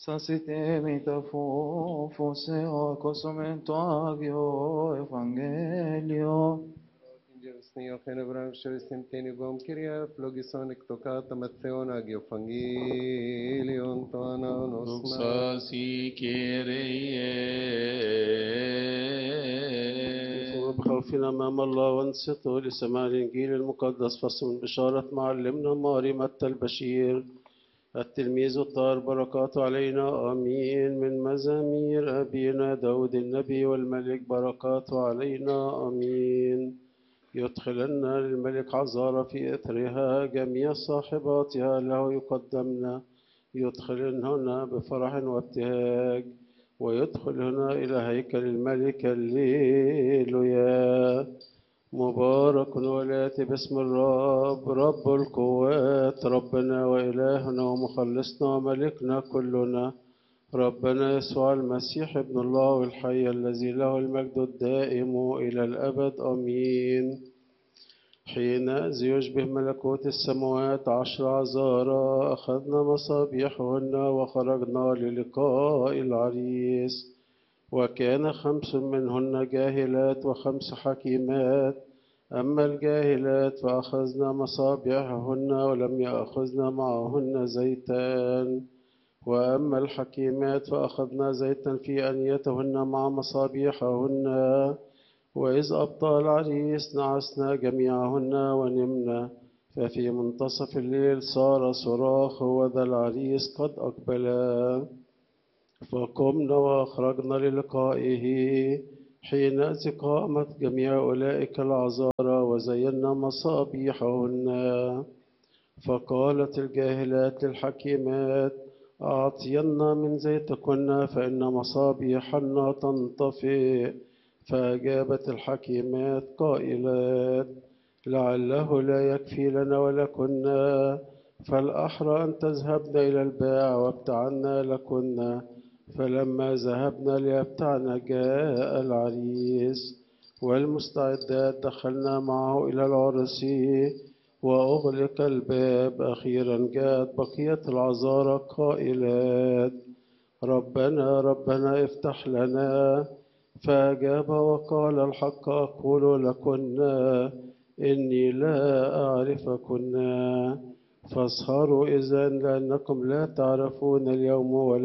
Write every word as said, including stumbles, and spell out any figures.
Sasitemi tafo foseo cosumento agio evangelio. Sniyo kene bram shristim teni bom kiria flogison iktokata mattheon agio fangilion tana nosma. Doxasi Kyrie. بخوفنا أمام الله وانصتوا لسماع الإنجيل المقدس فصل من بشارة معلمنا ماري متى البشير التلميذ الطاهر بركاته علينا آمين. من مزامير أبينا داود النبي والملك بركاته علينا آمين. يدخلنا للملك عذارى في إثرها جميع صاحباتها له يقدمنا يدخلنهن بفرح وابتهاج ويدخل هنا إلى هيكل الملك الليلويا. مبارك والآتي باسم الرب رب القوات ربنا وإلهنا ومخلصنا وملكنا كلنا ربنا يسوع المسيح ابن الله الحي الذي له المجد الدائم إلى الأبد آمين. حينئذ يشبه ملكوت السماوات عشر عذارى أخذنا مصابيحهن وخرجنا للقاء العريس. وكان خمس منهن جاهلات وخمس حكيمات. أما الجاهلات فأخذنا مصابيحهن ولم يأخذن معهن زيتان. وأما الحكيمات فأخذنا زيتا في أنيتهن مع مصابيحهن. وإذ أبطأ العريس نعسنا جميعهن ونمنا. ففي منتصف الليل صار صراخ وذا العريس قد أقبلا. فقمنا وأخرجنا للقائه. حينئذ قامت جميع أولئك العذارى وزينا مصابيحهن. فقالت الجاهلات للحكيمات أعطينا من زيتكن فإن مصابيحنا تنطفئ. فأجابت الحكيمات قائلات لعله لا يكفي لنا ولكن فالأحرى أن تذهبن إلى الباع وابتعنا لكن. فلما ذهبنا ليبتعنا جاء العريس والمستعدات دخلنا معه إلى العرس وأغلق الباب. أخيرا جاءت بقية العذارى قائلات ربنا ربنا افتح لنا. فأجاب وقال الحق أقول لكن إني لا أعرفكن. فاسهروا إذن لأنكم لا تعرفون اليوم ولا